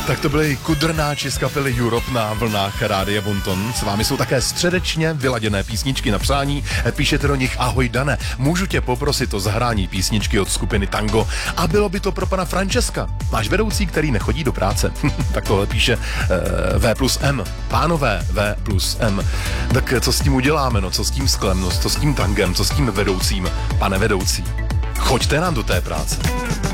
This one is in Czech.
Tak to byli kudrnáči z kapely Europe na vlnách Rádia Bonton. S vámi jsou také středečně vyladěné písničky na přání. Píšete do nich: ahoj Dane, můžu tě poprosit o zahrání písničky od skupiny Tango a bylo by to pro pana Francesca, náš vedoucí, který nechodí do práce. Tak tohle píše V+M. Pánové V+M. Tak co s tím uděláme, no, co s tím sklem, no, co s tím tangem, co s tím vedoucím, pane vedoucí? Choďte nám do té práce.